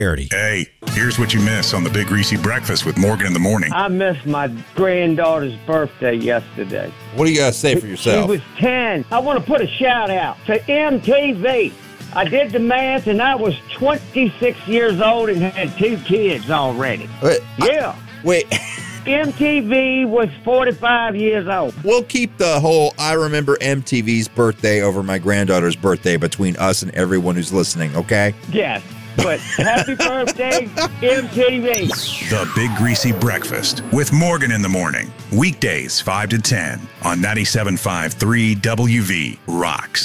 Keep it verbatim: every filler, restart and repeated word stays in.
Artie. Hey, here's what you miss on the Big Greasy Breakfast with Morgan in the Morning. I missed my granddaughter's birthday yesterday. What do you got to say for yourself? She was ten. I want to put a shout out to M T V. I did the math, and I was twenty-six years old and had two kids already. Wait, yeah. I, wait. M T V was forty-five years old. We'll keep the whole I remember M T V's birthday over my granddaughter's birthday between us and everyone who's listening, okay? Yes, but happy birthday, M T V. The Big Greasy Breakfast with Morgan in the Morning. Weekdays five to ten on ninety-seven point five three W V Rocks.